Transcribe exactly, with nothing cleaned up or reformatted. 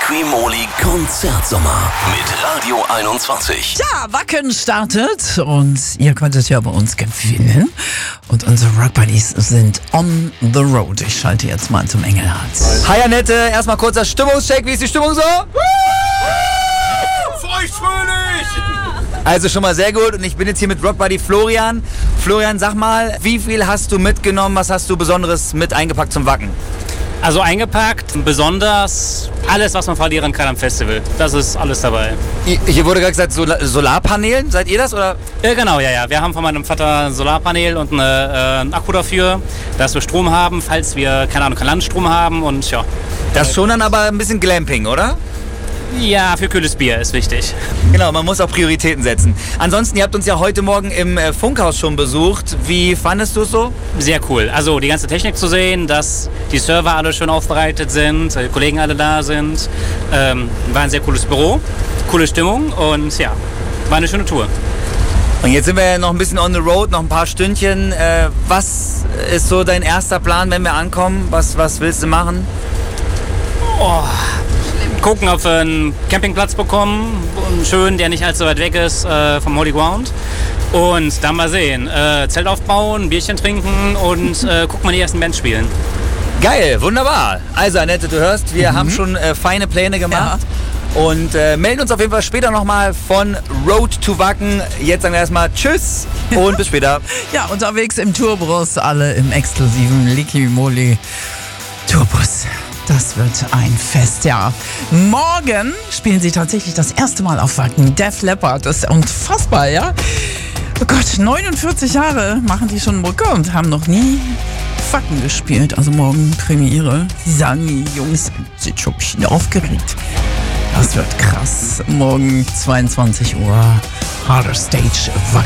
Liquimoli Konzertsommer mit Radio einundzwanzig. Ja, Wacken startet und ihr könntet ja bei uns gewinnen. Und unsere Rock Buddies sind on the road. Ich schalte jetzt mal zum Engelhardt. Hi Annette, erstmal kurzer Stimmungscheck. Wie ist die Stimmung so? Feuchtfröhlich! Also schon mal sehr gut und ich bin jetzt hier mit Rock Buddy Florian. Florian, sag mal, wie viel hast du mitgenommen? Was hast du Besonderes mit eingepackt zum Wacken? Also eingepackt, besonders alles, was man verlieren kann am Festival. Das ist alles dabei. Hier wurde gerade gesagt, Sol- Solarpanelen, seid ihr das oder? Ja, genau, ja, ja. Wir haben von meinem Vater ein Solarpanel und eine, äh, einen Akku dafür, dass wir Strom haben, falls wir, keine Ahnung, keinen Landstrom haben und ja. Das ist schon dann aber ein bisschen Glamping, oder? Ja, für kühles Bier ist wichtig. Genau, man muss auch Prioritäten setzen. Ansonsten, ihr habt uns ja heute Morgen im äh, Funkhaus schon besucht. Wie fandest du es so? Sehr cool. Also die ganze Technik zu sehen, dass die Server alle schön aufbereitet sind, die Kollegen alle da sind. Ähm, war ein sehr cooles Büro, coole Stimmung und ja, war eine schöne Tour. Und jetzt sind wir ja noch ein bisschen on the road, noch ein paar Stündchen. Äh, was ist so dein erster Plan, wenn wir ankommen? Was, was willst du machen? Oh. Gucken, ob wir einen Campingplatz bekommen, einen schönen, der nicht allzu weit weg ist äh, vom Holy Ground. Und dann mal sehen, äh, Zelt aufbauen, Bierchen trinken und äh, gucken mal die ersten Bands spielen. Geil, wunderbar. Also Annette, du hörst, wir mhm. haben schon äh, feine Pläne gemacht. Ja. Und äh, melden uns auf jeden Fall später nochmal von Road to Wacken. Jetzt sagen wir erstmal Tschüss und bis später. Ja, unterwegs im Tourbus, alle im exklusiven Liquimoli Tourbus. Das wird ein Fest, ja. Morgen spielen sie tatsächlich das erste Mal auf Wacken. Def Leppard, das ist unfassbar, ja? Oh Gott, neunundvierzig Jahre machen die schon Mucke und haben noch nie Wacken gespielt. Also morgen Premiere. Sie sagen, die Jungs sind schon ein bisschen aufgeregt. Das wird krass. Morgen zweiundzwanzig Uhr, Harder Stage Wacken.